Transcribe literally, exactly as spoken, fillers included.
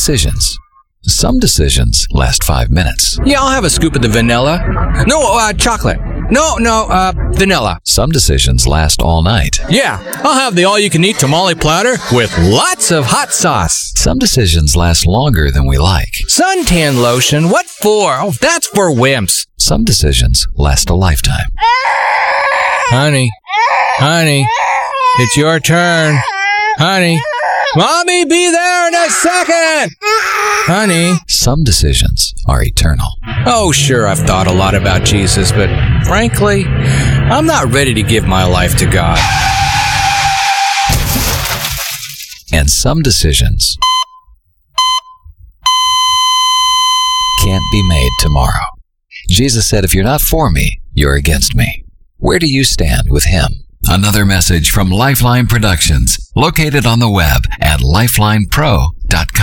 decisions. Some decisions last five minutes. Yeah, I'll have a scoop of the vanilla. No, uh, chocolate. No, no, uh, vanilla. Some decisions last all night. Yeah, I'll have the all-you-can-eat tamale platter with lots of hot sauce. Some decisions last longer than we like. Suntan lotion? What for? Oh, that's for wimps. Some decisions last a lifetime. Honey, honey, it's your turn. Honey, Mommy, be there in a second. Honey. Some decisions are eternal. Oh, sure, I've thought a lot about Jesus, but frankly, I'm not ready to give my life to God. And some decisions can't be made tomorrow. Jesus said, if you're not for me, you're against me. Where do you stand with him? Another message from Lifeline Productions, located on the web at lifeline pro dot com.